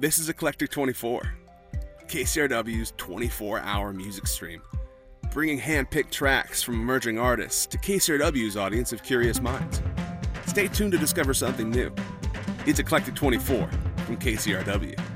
This is Eclectic 24, KCRW's 24-hour music stream, bringing hand-picked tracks from emerging artists to KCRW's audience of curious minds. Stay tuned to discover something new. It's Eclectic 24 from KCRW.